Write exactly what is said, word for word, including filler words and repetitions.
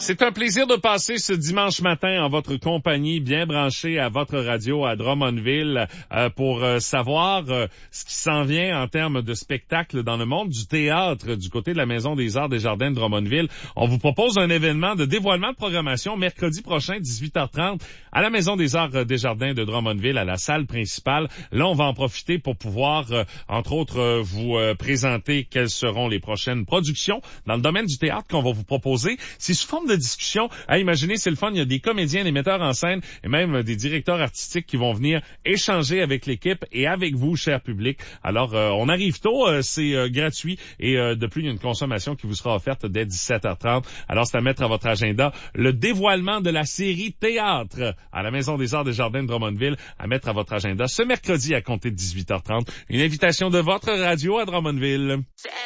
C'est un plaisir de passer ce dimanche matin en votre compagnie, bien branché à votre radio à Drummondville euh, pour euh, savoir euh, ce qui s'en vient en termes de spectacle dans le monde du théâtre du côté de la Maison des Arts des Jardins de Drummondville. On vous propose un événement de dévoilement de programmation mercredi prochain, dix-huit heures trente, à la Maison des Arts des Jardins de Drummondville, à la salle principale. Là, on va en profiter pour pouvoir, euh, entre autres, euh, vous euh, présenter quelles seront les prochaines productions dans le domaine du théâtre qu'on va vous proposer. C'est sous forme de discussion. À imaginer, c'est le fun. Il y a des comédiens, des metteurs en scène et même des directeurs artistiques qui vont venir échanger avec l'équipe et avec vous, cher public. Alors, euh, on arrive tôt, euh, c'est euh, gratuit et euh, de plus, il y a une consommation qui vous sera offerte dès dix-sept heures trente. Alors, c'est à mettre à votre agenda. Le dévoilement de la série Théâtre à la Maison des Arts des Jardins de Drummondville à mettre à votre agenda ce mercredi à compter de dix-huit heures trente. Une invitation de votre radio à Drummondville.